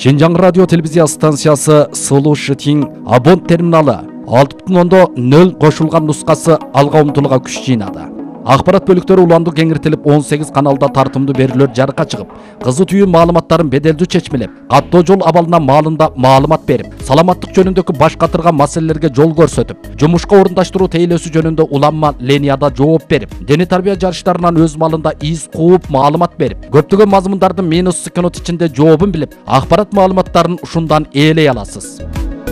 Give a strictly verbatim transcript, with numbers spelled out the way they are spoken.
Шинжаң радио телевизия станциясы Сылу Шытин Абон терминалы алты бүтін нөл қошылған нұсқасы алға ұмтылуға күш жинады. Ақпарат бөліктері уланды кеңіртіліп он сегиз каналда тартымды берілер жарыққа шығып, қызы түйін маалыматтарын беделді чечмелеп, каттоо жол абалына маалында маалымат беріп, саламаттық жөнүндөгү баш катырган маселелерге жол көрсөтүп, жумушка орундаштыруу тейлөөсү жөнүндө уланма ленияда жооп берип, дене тарбия жарыштарынан өз малында из кууп маалымат берип, көптөгөн мазмундардын минус секунд ичинде жообун билип, акпарат маалыматтарын ушундан ээлей аласыз.